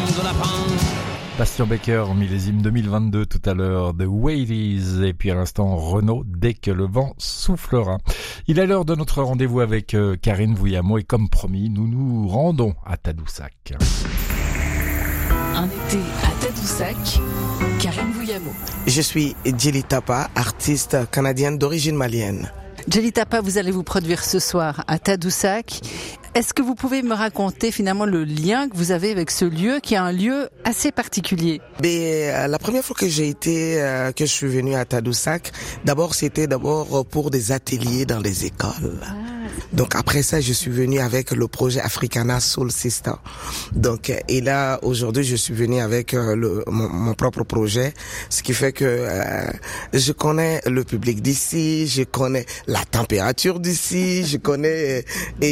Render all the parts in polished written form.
de lapin. Bastien Becker, millésime 2022 tout à l'heure de Waileys et puis à l'instant Renaud, dès que le vent soufflera. Il est l'heure de notre rendez-vous avec Karine Vouillamo et comme promis, nous nous rendons à Tadoussac. Un été à Tadoussac, Karine Vouillamo. Je suis Djeli Tapa, artiste canadienne d'origine malienne. Djeli Tapa, vous allez vous produire ce soir à Tadoussac. Est-ce que vous pouvez me raconter finalement le lien que vous avez avec ce lieu qui est un lieu assez particulier? La première fois que je suis venu à Tadoussac, c'était pour des ateliers dans les écoles. Donc après ça, je suis venu avec le projet Africana Soul Sister. Donc et là aujourd'hui, je suis venu avec mon propre projet, ce qui fait que je connais le public d'ici, je connais la température d'ici, je connais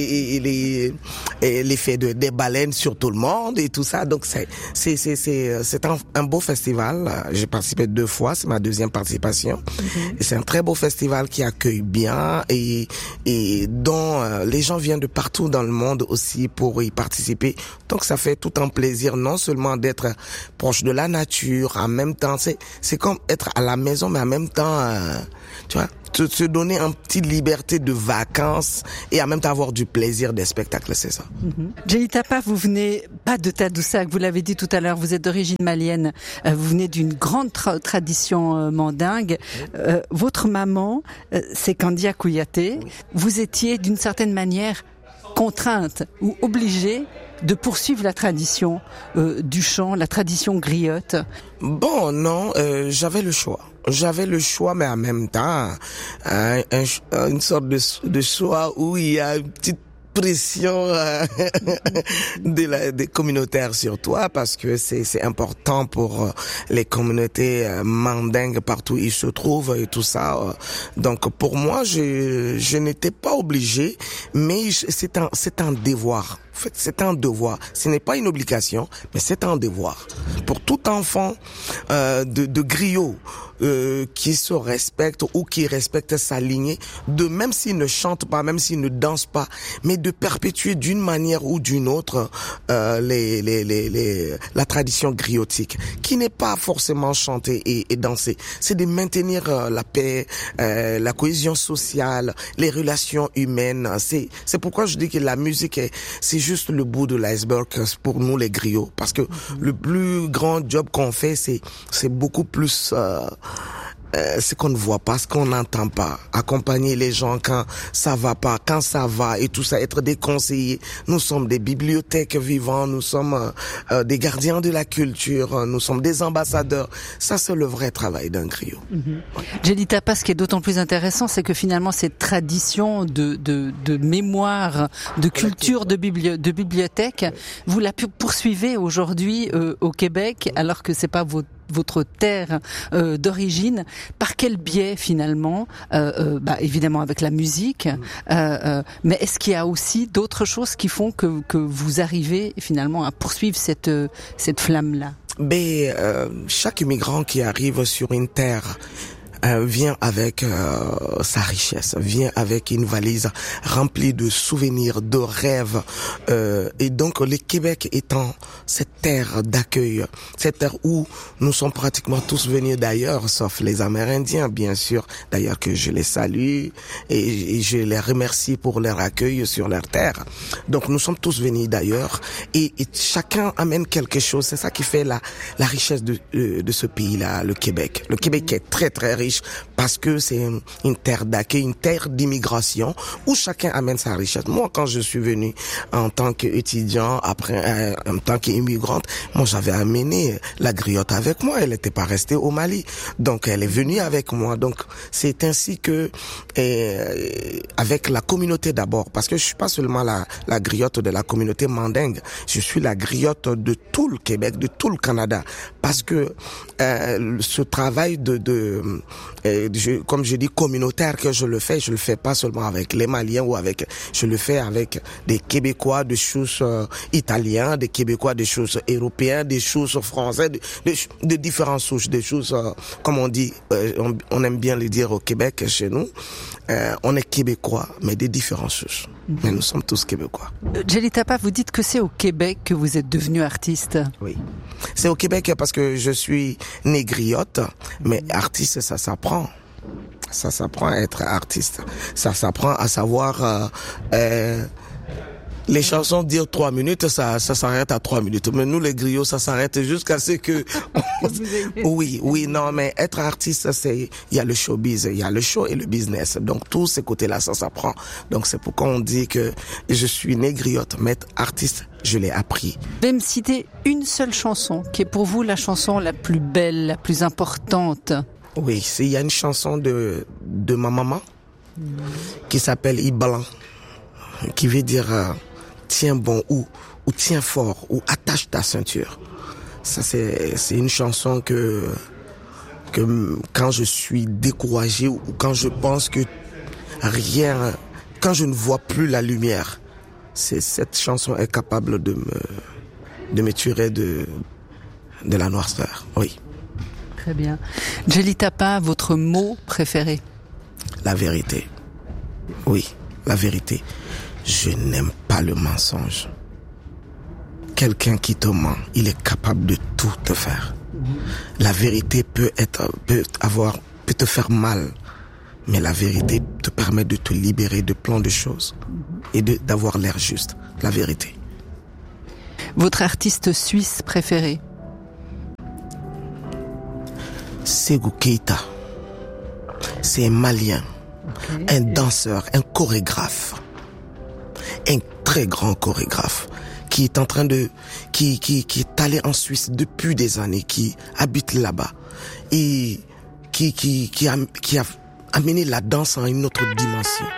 l'effet des baleines sur tout le monde et tout ça. Donc c'est un beau festival. J'ai participé 2 fois, c'est ma 2e participation. Et c'est un très beau festival qui accueille bien et dont les gens viennent de partout dans le monde aussi pour y participer. Donc ça fait tout un plaisir non seulement d'être proche de la nature, en même temps c'est comme être à la maison, mais en même temps tu vois, se donner une petite liberté de vacances et en même temps avoir du plaisir des spectacles, c'est ça. Djeli Tapa, vous venez pas de Tadoussac, vous l'avez dit tout à l'heure, vous êtes d'origine malienne, vous venez d'une grande tradition mandingue. Votre maman, c'est Kandia Kouyaté. Vous étiez d'une certaine manière contrainte ou obligée de poursuivre la tradition du chant, la tradition griotte. Bon, non, j'avais le choix, mais en même temps, une sorte de choix où il y a une petite pression des communautaires sur toi, parce que c'est important pour les communautés mandingues partout où ils se trouvent et tout ça. Donc pour moi, je n'étais pas obligé, mais c'est un devoir. En fait, c'est un devoir. Ce n'est pas une obligation, mais c'est un devoir. Pour tout enfant de griot qui se respecte ou qui respecte sa lignée, même s'il ne chante pas, même s'il ne danse pas, mais de perpétuer d'une manière ou d'une autre la tradition griotique, qui n'est pas forcément chanter et danser. C'est de maintenir la paix, la cohésion sociale, les relations humaines. C'est pourquoi je dis que la musique c'est juste le bout de l'iceberg pour nous les griots, parce que le plus grand job qu'on fait, c'est beaucoup plus ce qu'on ne voit pas, ce qu'on n'entend pas. Accompagner les gens quand ça va pas, quand ça va et tout ça, être des conseillers. Nous sommes des bibliothèques vivantes, nous sommes des gardiens de la culture, nous sommes des ambassadeurs. Ça, c'est le vrai travail d'un griot. Djeli Tapa, ce qui est d'autant plus intéressant, c'est que finalement cette tradition de mémoire, de culture, de bibliothèque, vous la poursuivez aujourd'hui au Québec, alors que c'est pas votre terre d'origine. Par quel biais finalement? Évidemment avec la musique, mais est-ce qu'il y a aussi d'autres choses qui font que vous arrivez finalement à poursuivre cette flamme-là? Chaque immigrant qui arrive sur une terre vient avec sa richesse, vient avec une valise remplie de souvenirs, de rêves, et donc le Québec étant cette terre d'accueil, cette terre où nous sommes pratiquement tous venus d'ailleurs, sauf les Amérindiens bien sûr, d'ailleurs que je les salue et je les remercie pour leur accueil sur leur terre. Donc nous sommes tous venus d'ailleurs et chacun amène quelque chose. C'est ça qui fait la richesse de ce pays-là, le Québec. Le Québec est très très riche parce que c'est une terre d'accueil, une terre d'immigration où chacun amène sa richesse. Moi, quand je suis venu en tant qu'étudiant, après en tant qu'immigrante, moi j'avais amené la griotte avec moi. Elle n'était pas restée au Mali, donc elle est venue avec moi. Donc c'est ainsi que avec la communauté d'abord, parce que je suis pas seulement la griotte de la communauté mandingue, je suis la griotte de tout le Québec, de tout le Canada, parce que ce travail de comme je dis, communautaire que je le fais pas seulement avec les Maliens je le fais avec des Québécois de choses italiens, des Québécois de choses européens, des choses français, de différentes souches, des choses, comme on dit, on aime bien le dire au Québec, chez nous, on est Québécois, mais des différentes souches. Mais nous sommes tous Québécois. Djely Tapa, vous dites que c'est au Québec que vous êtes devenu artiste. Oui. C'est au Québec parce que je suis né griotte, mais artiste, ça s'apprend. Ça s'apprend à être artiste. Ça s'apprend à savoir... les chansons dire 3 minutes, ça s'arrête à 3 minutes. Mais nous, les griots, ça s'arrête jusqu'à ce que... Oui, non, mais être artiste, il y a le showbiz, il y a le show et le business. Donc, tous ces côtés-là, ça s'apprend. Donc, c'est pourquoi on dit que je suis né griotte, mais être artiste, je l'ai appris. Vous pouvez me citer une seule chanson qui est pour vous la chanson la plus belle, la plus importante? Oui, il y a une chanson de ma maman qui s'appelle Iblan, qui veut dire tiens bon ou tiens fort ou attache ta ceinture. Ça c'est une chanson que quand je suis découragé ou quand je pense que quand je ne vois plus la lumière, cette chanson est capable de me tirer de la noirceur. Oui. Très bien. Djely Tapa, votre mot préféré? La vérité. Oui, la vérité. Je n'aime pas le mensonge. Quelqu'un qui te ment, il est capable de tout te faire. La vérité peut te faire mal, mais la vérité te permet de te libérer de plein de choses et d'avoir l'air juste. La vérité. Votre artiste suisse préféré? Sékou Keïta. C'est un Malien, un danseur, un chorégraphe. Un très grand chorégraphe qui est en train qui est allé en Suisse depuis des années, qui habite là-bas et qui a amené la danse à une autre dimension.